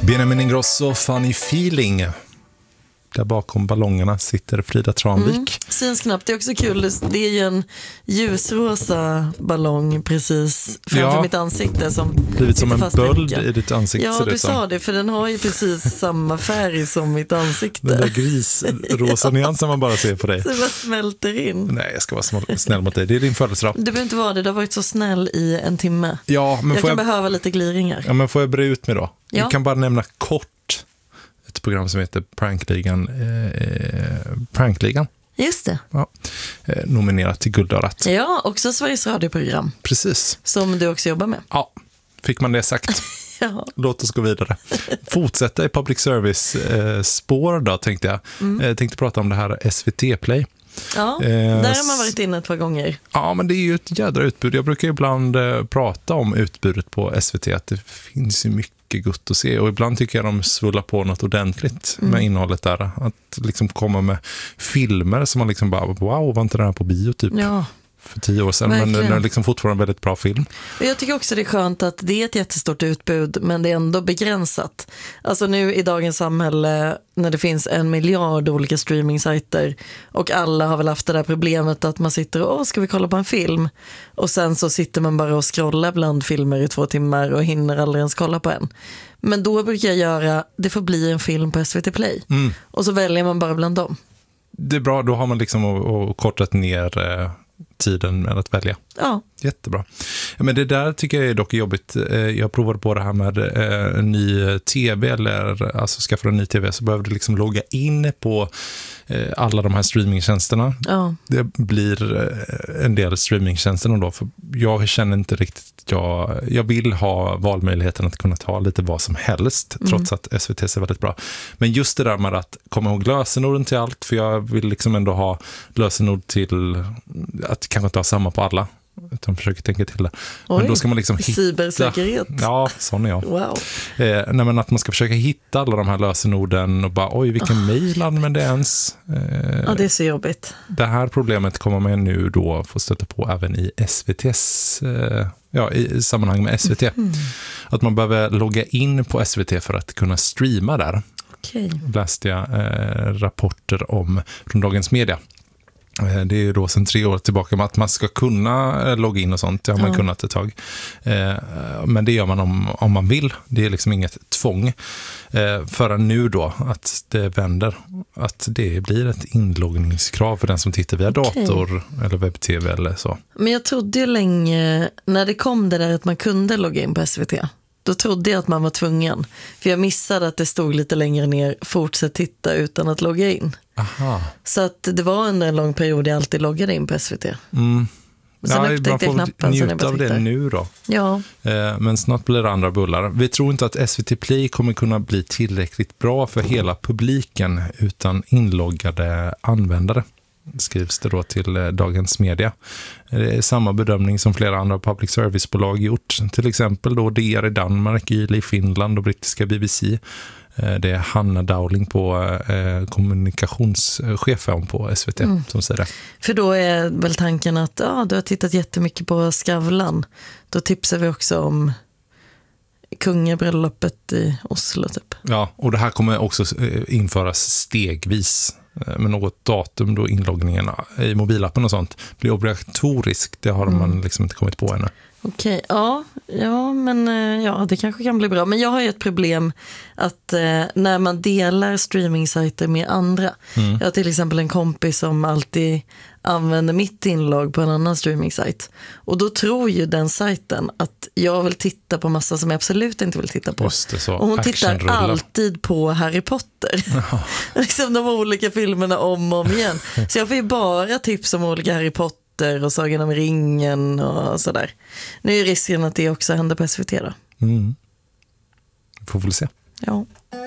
Benjamin Ingrosso, Funny Feeling. Där bakom ballongerna sitter Frida Tranvik. Syns knappt, det är också kul. Det är ju en ljusrosa ballong precis framför mitt ansikte som blivit som en böld i ditt ansikte. Ja, du sa det, för den har ju precis samma färg som mitt ansikte. Den där grisrosa nyansen man bara ser på dig. Så det bara smälter in. Nej, jag ska vara snäll mot dig. Det är din födelsedag. Du behöver inte vara det, du har varit så snäll i en timme. Ja, men jag kan behöva lite gliringar. Ja, men får jag bre ut mig då? Ja. Jag kan bara nämna kort ett program som heter Prankligan. Just det. Ja. Nominerat till Guldörat. Ja, också Sveriges radioprogram. Precis. Som du också jobbar med. Ja, fick man det sagt. Ja. Låt oss gå vidare. Fortsätta i public service spår då, tänkte jag. Tänkte prata om det här SVT Play. Ja, där har man varit inne ett par gånger. Ja, men det är ju ett jädra utbud. Jag brukar ibland prata om utbudet på SVT, att det finns ju mycket gott att se. Och ibland tycker jag de svullar på något ordentligt med innehållet där. Att liksom komma med filmer som man liksom bara, wow, var inte den här på bio typ? Ja. För 10 år sedan, verkligen. Men den är liksom fortfarande en väldigt bra film. Jag tycker också det är skönt att det är ett jättestort utbud, men det är ändå begränsat. Alltså nu i dagens samhälle, när det finns 1 miljard olika streamingsajter och alla har väl haft det där problemet att man sitter och ska vi kolla på en film? Och sen så sitter man bara och scrollar bland filmer i 2 timmar och hinner aldrig ens kolla på en. Men då brukar jag göra, det får bli en film på SVT Play. Och så väljer man bara bland dem. Det är bra, då har man liksom kortat ner tiden med att välja. Ja. Jättebra. Men det där tycker jag är dock jobbigt. Jag provade på det här med en ny tv, eller alltså skaffa en ny tv, så behöver du liksom logga in på alla de här streamingtjänsterna. Ja. Det blir en del streamingtjänsterna då, för jag känner inte riktigt, jag vill ha valmöjligheten att kunna ta lite vad som helst, trots att SVT ser väldigt bra. Men just det där med att komma ihåg lösenorden till allt, för jag vill liksom ändå ha lösenord till att kanske inte ha samma på alla, utan försöker tänka till det. Oj, men då ska man liksom hitta... Cybersäkerhet. Ja, sån är jag. Wow. Nej, men att man ska försöka hitta alla de här lösenorden och bara, oj, vilken mejl använder jag ens? Ja, det är så jobbigt. Det här problemet kommer man nu då få stöta på även i SVTs... i sammanhang med SVT. Att man behöver logga in på SVT för att kunna streama där. Okay. Läste jag rapporter om från Dagens Media. Det är ju då sedan 3 år tillbaka med att man ska kunna logga in och sånt. Det har man kunnat ett tag. Men det gör man om man vill. Det är liksom inget tvång. Förrän nu då att det vänder. Att det blir ett inloggningskrav för den som tittar via dator eller webb-tv eller så. Men jag trodde ju länge, när det kom det där att man kunde logga in på SVT, då trodde jag att man var tvungen. För jag missade att det stod lite längre ner, fortsätt titta utan att logga in. Aha. Så att det var under en lång period jag alltid loggade in på SVT. Sen upptäckte jag knappen. Njuta av det nu då. Ja. Men snart blir det andra bullar. Vi tror inte att SVT Play kommer kunna bli tillräckligt bra för hela publiken utan inloggade användare, skrivs det då till Dagens Media. Det är samma bedömning som flera andra public service-bolag gjort. Till exempel då DR i Danmark, YLE i Finland och brittiska BBC. Det är Hanna Dowling på kommunikationschefen på SVT som säger det. För då är väl tanken att du har tittat jättemycket på Skavlan. Då tipsar vi också om kungabröllopet i Oslo typ. Ja, och det här kommer också införas stegvis. Med något datum då inloggningen i mobilappen och sånt blir obligatoriskt. Det har man liksom inte kommit på ännu. Okej, men det kanske kan bli bra. Men jag har ju ett problem att när man delar streamingsajter med andra. Jag har till exempel en kompis som alltid använder mitt inlogg på en annan streamingsajt. Och då tror ju den sajten att jag vill titta på massa som jag absolut inte vill titta på. Just det, så och hon tittar alltid på Harry Potter. Liksom de olika filmerna om och om igen. Så jag får ju bara tips om olika Harry Potter och Sagan om ringen och sådär. Nu är risken att det också händer på SVT då. Får väl se. Ja.